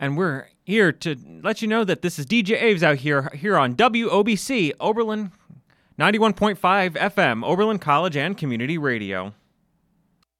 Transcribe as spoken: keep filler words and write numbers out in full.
And we're here to let you know that this is D J Aves out here, here on W O B C, Oberlin ninety-one point five F M, Oberlin College and Community Radio.